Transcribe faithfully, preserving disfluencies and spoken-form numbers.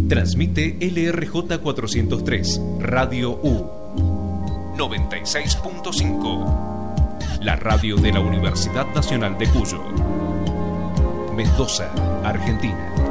Transmite L R J cuatrocientos tres, Radio U, noventa y seis punto cinco. La radio de la Universidad Nacional de Cuyo. Mendoza, Argentina.